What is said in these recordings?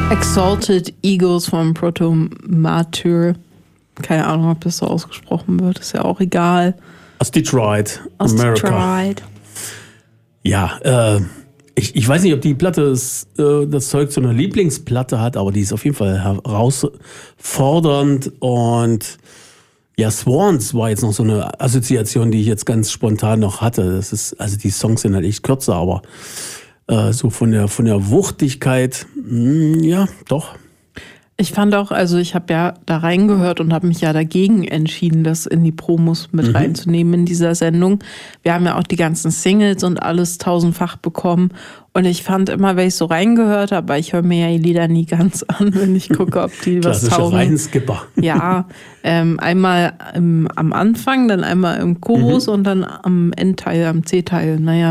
Exalted Eagles von Proto-Martyr. Keine Ahnung, ob das so ausgesprochen wird. Ist ja auch egal. Aus Detroit, Aus America. Detroit. Ja, ich weiß nicht, ob die Platte das Zeug zu einer Lieblingsplatte hat, aber die ist auf jeden Fall herausfordernd. Und ja, Swans war jetzt noch so eine Assoziation, die ich jetzt ganz spontan noch hatte. Das ist, also die Songs sind halt echt kürzer, aber so von der Wuchtigkeit, ja, doch. Ich fand auch, also ich habe ja da reingehört und habe mich ja dagegen entschieden, das in die Promos mit reinzunehmen in dieser Sendung. Wir haben ja auch die ganzen Singles und alles tausendfach bekommen. Und ich fand immer, wenn ich so reingehört habe, weil ich höre mir ja die Lieder nie ganz an, wenn ich gucke, ob die was taugen. Reinskipper. Ja, einmal am Anfang, dann einmal im Chorus und dann am Endteil, am C-Teil. Naja,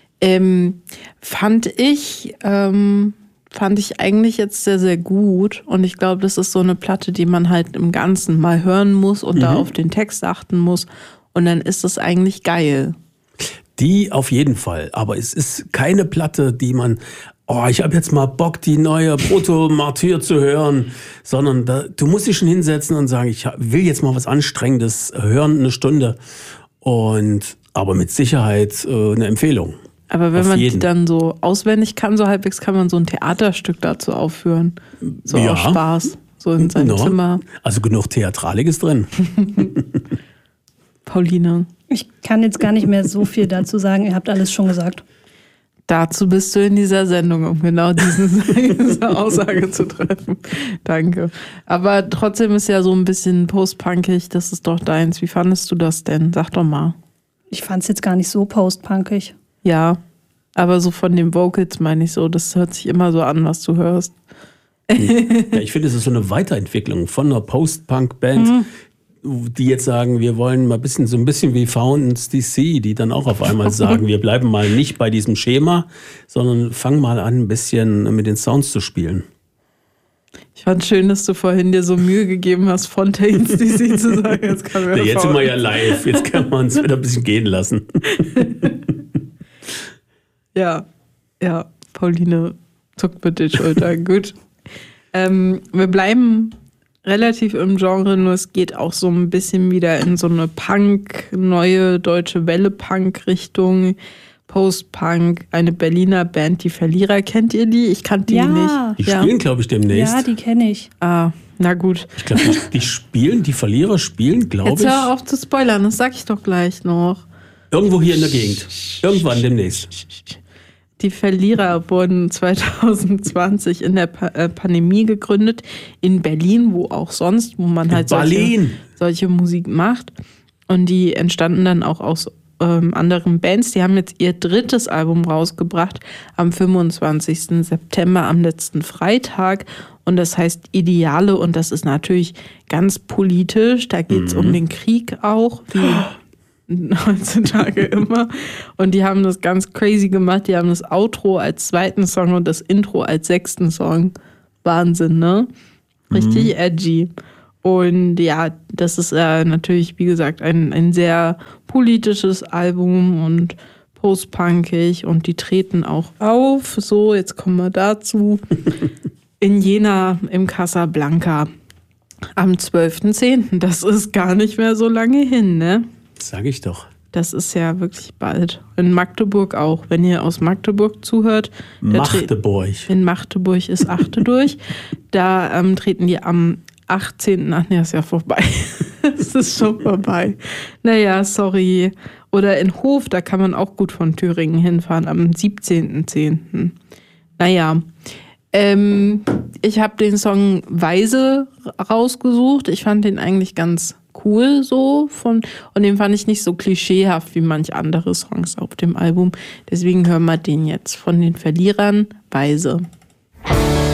fand ich eigentlich jetzt sehr, sehr gut. Und ich glaube, das ist so eine Platte, die man halt im Ganzen mal hören muss und da auf den Text achten muss. Und dann ist es eigentlich geil. Die auf jeden Fall. Aber es ist keine Platte, die man, ich habe jetzt mal Bock, die neue Proto-Martyr zu hören. Sondern du musst dich schon hinsetzen und sagen, ich will jetzt mal was Anstrengendes hören, eine Stunde. Aber mit Sicherheit eine Empfehlung. Aber wenn man die dann so auswendig kann, so halbwegs, kann man so ein Theaterstück dazu aufführen. So aus Spaß, so in seinem Zimmer. Also genug Theatraliges drin. Pauline. Ich kann jetzt gar nicht mehr so viel dazu sagen. Ihr habt alles schon gesagt. Dazu bist du in dieser Sendung, um genau diese Aussage zu treffen. Danke. Aber trotzdem ist ja so ein bisschen postpunkig. Das ist doch deins. Wie fandest du das denn? Sag doch mal. Ich fand es jetzt gar nicht so postpunkig. Ja, aber so von den Vocals meine ich so, das hört sich immer so an, was du hörst. Ja, ich finde, es ist so eine Weiterentwicklung von einer Post-Punk-Band, die jetzt sagen, wir wollen mal so ein bisschen wie Fountains DC, die dann auch auf einmal sagen, wir bleiben mal nicht bei diesem Schema, sondern fangen mal an, ein bisschen mit den Sounds zu spielen. Ich fand schön, dass du vorhin dir so Mühe gegeben hast, Fountains DC zu sagen. Jetzt sind wir ja live, jetzt kann man uns wieder ein bisschen gehen lassen. Ja, Pauline zuckt mit den Schultern. Gut. Wir bleiben relativ im Genre, nur es geht auch so ein bisschen wieder in so eine neue deutsche Welle-Punk-Richtung. Post-Punk, eine Berliner Band, die Verlierer. Kennt ihr die? Ich kannte die nicht. Die spielen, glaube ich, demnächst. Ja, die kenne ich. Ah, na gut. Ich glaube, die Verlierer spielen, glaube ich. Jetzt hör auf zu spoilern, das sag ich doch gleich noch. Irgendwo hier in der Gegend. Irgendwann demnächst. Die Verlierer wurden 2020 in der Pandemie gegründet. In Berlin, wo auch sonst, wo man halt solche Musik macht. Und die entstanden dann auch aus anderen Bands. Die haben jetzt ihr 3. Album rausgebracht am 25. September, am letzten Freitag. Und das heißt Ideale. Und das ist natürlich ganz politisch. Da geht es um den Krieg auch, wie heutzutage immer. Und die haben das ganz crazy gemacht. Die haben das Outro als 2. Song und das Intro als 6. Song. Wahnsinn, ne? Richtig edgy. Und ja, das ist natürlich, wie gesagt, ein sehr politisches Album und postpunkig. Und die treten auch auf. So, jetzt kommen wir dazu. In Jena im Casablanca am 12.10. Das ist gar nicht mehr so lange hin, ne? Sag ich doch. Das ist ja wirklich bald. In Magdeburg auch. Wenn ihr aus Magdeburg zuhört. Magdeburg. In Magdeburg ist Achte durch. Da treten die am 18. Ach nee, ist ja vorbei. Es ist schon vorbei. Naja, sorry. Oder in Hof, da kann man auch gut von Thüringen hinfahren, am 17.10. Naja. Ich habe den Song Weise rausgesucht. Ich fand den eigentlich ganz cool so und den fand ich nicht so klischeehaft wie manch andere Songs auf dem Album. Deswegen hören wir den jetzt von den Verlierern, Weise.